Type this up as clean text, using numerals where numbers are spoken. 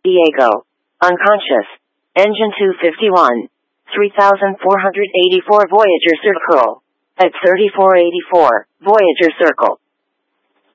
Diego. Unconscious. Engine 251. 3484 Voyager Circle. At 3484, Voyager Circle.